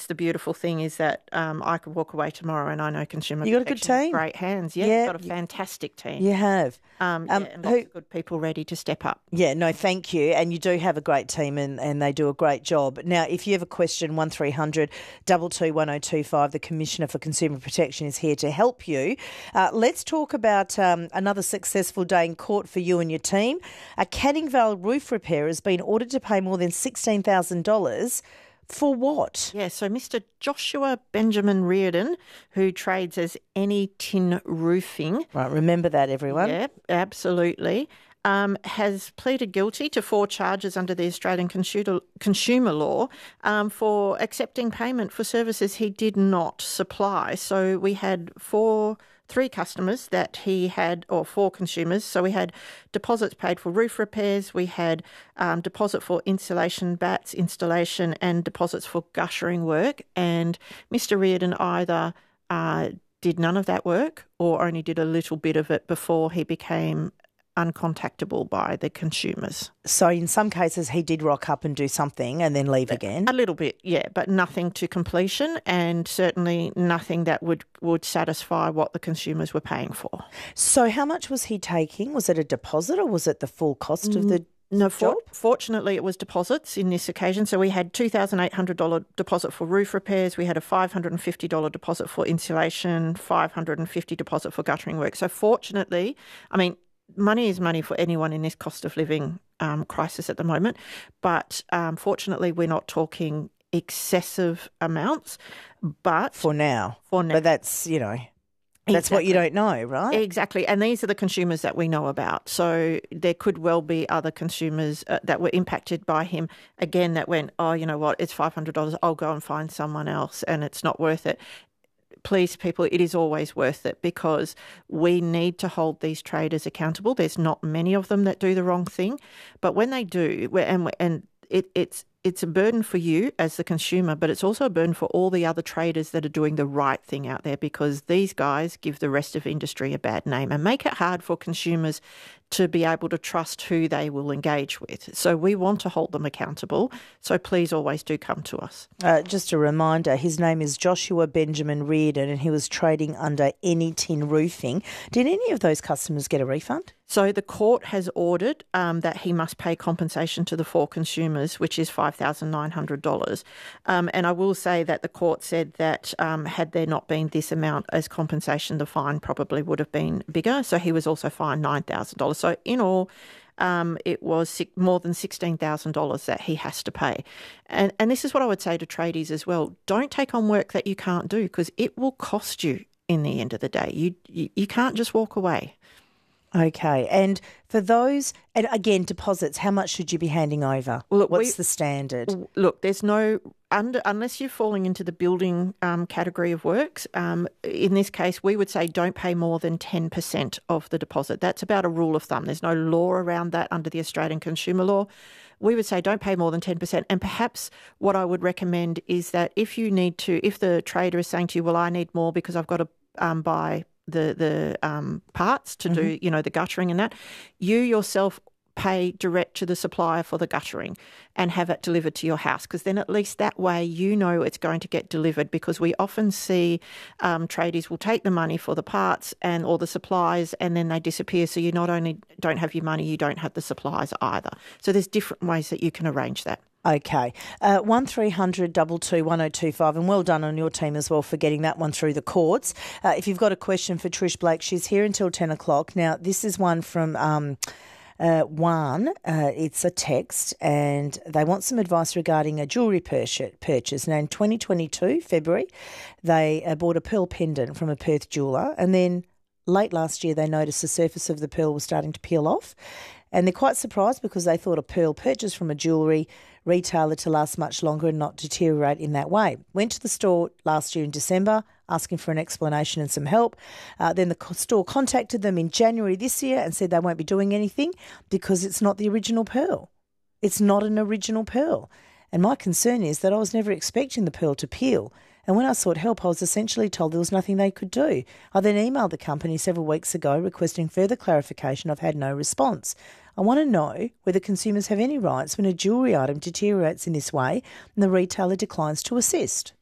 that's the beautiful thing is that I could walk away tomorrow and I know Consumer You got a good Protection is team. great hands. Yeah, Yeah, you've got a fantastic team. You have. And lots of good people ready to step up. Yeah, no, thank you. And you do have a great team and they do a great job. Now, if you have a question, 1300 22 1025, the Commissioner for Consumer Protection is here to help you. Let's talk about another successful day in court for you and your team. A Canning Vale roof repair has been ordered to pay more than $16,000. For what? Yeah, so Mr. Joshua Benjamin Reardon, who trades as Any Tin Roofing. Right, remember that, everyone. Yeah, absolutely. Has pleaded guilty to 4 charges under the Australian consumer law for accepting payment for services he did not supply. So we had 3 customers that he had, or 4 consumers. So we had deposits paid for roof repairs, we had deposit for insulation bats installation and deposits for guttering work. And Mr. Reardon either did none of that work or only did a little bit of it before he became uncontactable by the consumers. So in some cases he did rock up and do something and then leave again? A little bit, yeah, but nothing to completion and certainly nothing that would satisfy what the consumers were paying for. So how much was he taking? Was it a deposit or was it the full cost of the job? Fortunately, it was deposits in this occasion. So we had $2,800 deposit for roof repairs. We had a $550 deposit for insulation, $550 deposit for guttering work. So fortunately, I mean, money is money for anyone in this cost of living crisis at the moment. But fortunately, we're not talking excessive amounts. But For now. But that's, that's what you don't know, right? Exactly. And these are the consumers that we know about. So there could well be other consumers that were impacted by him, again, that went, oh, you know what, it's $500, I'll go and find someone else and it's not worth it. Please, people, it is always worth it because we need to hold these traders accountable. There's not many of them that do the wrong thing. But when they do, and it's a burden for you as the consumer, but it's also a burden for all the other traders that are doing the right thing out there because these guys give the rest of industry a bad name and make it hard for consumers to be able to trust who they will engage with. So we want to hold them accountable. So please always do come to us. Just a reminder, his name is Joshua Benjamin Reardon and he was trading under Any Tin Roofing. Did any of those customers get a refund? So the court has ordered that he must pay compensation to the 4 consumers, which is $5,900. And I will say that the court said that had there not been this amount as compensation, the fine probably would have been bigger. So he was also fined $9,000. So in all, it was more than $16,000 that he has to pay. And this is what I would say to tradies as well. Don't take on work that you can't do because it will cost you in the end of the day. You can't just walk away. Okay. And for those, and again, deposits, how much should you be handing over? Well, look, what's the standard? Look, there's no, unless you're falling into the building category of works, in this case, we would say don't pay more than 10% of the deposit. That's about a rule of thumb. There's no law around that under the Australian consumer law. We would say don't pay more than 10%. And perhaps what I would recommend is that if the trader is saying to you, well, I need more because I've got to buy the parts to do, the guttering and that, you yourself pay direct to the supplier for the guttering and have it delivered to your house because then at least that way you know it's going to get delivered because we often see tradies will take the money for the parts and all the supplies and then they disappear. So you not only don't have your money, you don't have the supplies either. So there's different ways that you can arrange that. Okay. 1300 22 1025 and well done on your team as well for getting that one through the courts. If you've got a question for Trish Blake, she's here until 10 o'clock. Now, this is one from Juan. It's a text and they want some advice regarding a jewellery purchase. Now, in 2022, February, they bought a pearl pendant from a Perth jeweller and then late last year they noticed the surface of the pearl was starting to peel off. And they're quite surprised because they thought a pearl purchased from a jewellery retailer to last much longer and not deteriorate in that way. Went to the store last year in December asking for an explanation and some help. Then the store contacted them in January this year and said they won't be doing anything because it's not the original pearl. It's not an original pearl. And my concern is that I was never expecting the pearl to peel. And when I sought help, I was essentially told there was nothing they could do. I then emailed the company several weeks ago requesting further clarification. I've had no response. I want to know whether consumers have any rights when a jewellery item deteriorates in this way and the retailer declines to assist.